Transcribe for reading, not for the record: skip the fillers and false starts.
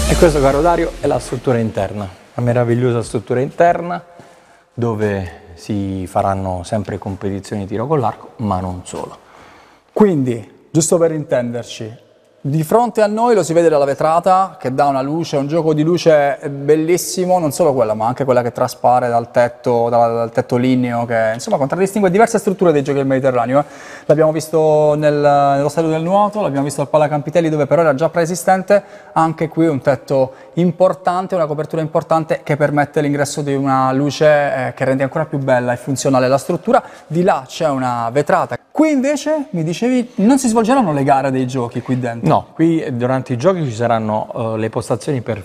E questo, caro Dario, è la struttura interna, la meravigliosa struttura interna dove si faranno sempre competizioni di tiro con l'arco, ma non solo. Quindi, giusto per intenderci, di fronte a noi lo si vede dalla vetrata che dà una luce, un gioco di luce bellissimo, non solo quella ma anche quella che traspare dal tetto ligneo, che insomma contraddistingue diverse strutture dei giochi del Mediterraneo. L'abbiamo visto nello stadio del nuoto, l'abbiamo visto al Pala Campitelli dove però era già preesistente, anche qui un tetto importante, una copertura importante che permette l'ingresso di una luce che rende ancora più bella e funzionale la struttura. Di là c'è una vetrata. Qui invece, mi dicevi, non si svolgeranno le gare dei giochi qui dentro? No, qui durante i giochi ci saranno le postazioni per